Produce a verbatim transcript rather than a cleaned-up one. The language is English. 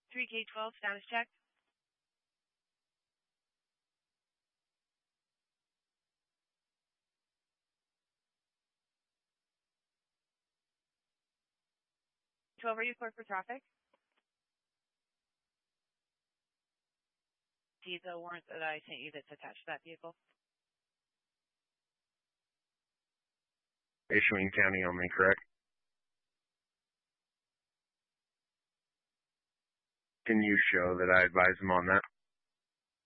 three K twelve, status check. twelve, are you clear for traffic? See the warrant that I sent you that's attached to that vehicle. Issuing county only, correct? Can you show that I advise them on that?